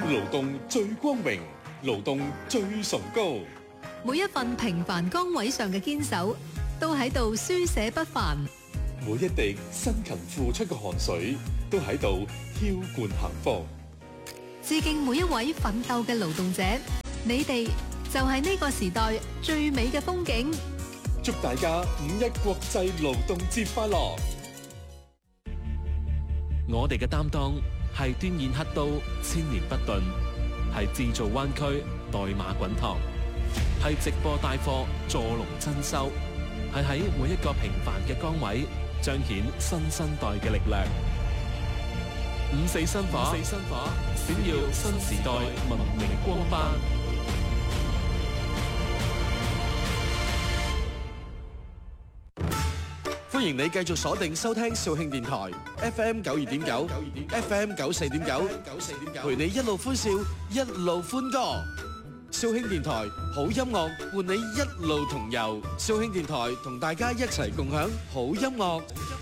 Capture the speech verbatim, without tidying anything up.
勞動最光榮，勞動最崇高。 每一份平凡崗位上嘅堅守，都喺度書寫不凡。 每一滴辛勤付出嘅汗水，都喺度澆灌幸福。 致敬每一位奮鬥嘅勞動者，你哋就係呢個時代最美嘅風景。 祝大家五一國際勞動節快樂！ 我哋嘅擔當係端硯刻刀，千年不頓；係製造灣區，代碼滾燙；係直播帶貨，助龍增收；係喺每一個平凡嘅崗位，彰顯新生代嘅力量。五四新化，五四新化，閃耀新時代文明光斑。 歡迎你繼續鎖定收聽肇慶電台 F M 九二點九 F M 九四點九，陪你一路歡笑一路歡歌。肇慶電台好音樂伴你一路同遊，肇慶電台同大家一齊共享好音樂。